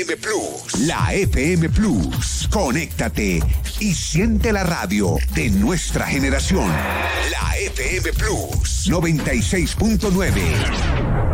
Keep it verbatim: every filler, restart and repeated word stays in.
M Plus. La F M Plus. Conéctate y siente la radio de nuestra generación. La F M Plus noventa y seis punto nueve.